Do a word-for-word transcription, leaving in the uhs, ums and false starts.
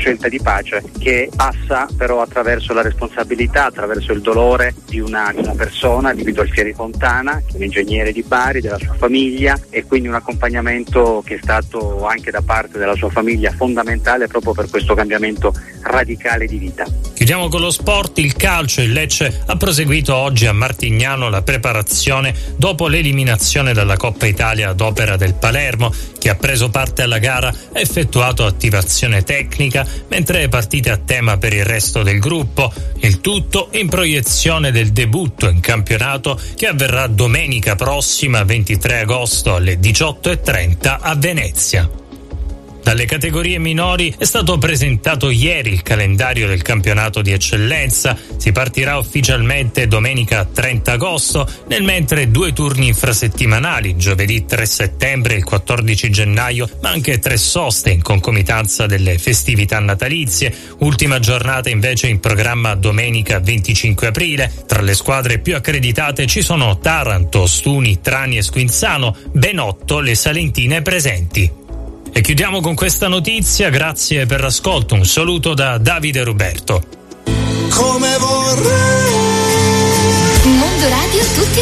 scelta di pace che passa però attraverso la responsabilità, attraverso il dolore di una, di una persona, di Vito Alfieri Fontana, che è un ingegnere di Bari, della sua famiglia, e quindi un accompagnamento che è stato anche da parte della sua famiglia fondamentale proprio per questo cambiamento radicale di vita. Chiudiamo con lo sport, il calcio. Il Lecce ha proseguito oggi a Martignano la preparazione dopo l'eliminazione dalla Coppa Italia ad opera del Palermo. Chi ha preso parte alla gara ha effettuato attivazione tecnica, mentre partite a tema per il resto del gruppo. Il tutto in proiezione del debutto in campionato che avverrà domenica prossima, ventitré agosto alle diciotto e trenta a Venezia. Dalle categorie minori è stato presentato ieri il calendario del campionato di eccellenza. Si partirà ufficialmente domenica trenta agosto, nel mentre due turni infrasettimanali, giovedì tre settembre e il quattordici gennaio, ma anche tre soste in concomitanza delle festività natalizie. Ultima giornata invece in programma domenica venticinque aprile. Tra le squadre più accreditate ci sono Taranto, Stuni, Trani e Squinzano, ben otto le salentine presenti. E chiudiamo con questa notizia, grazie per l'ascolto, un saluto da Davide Ruberto. Come vorrei. Mondo Radio tutti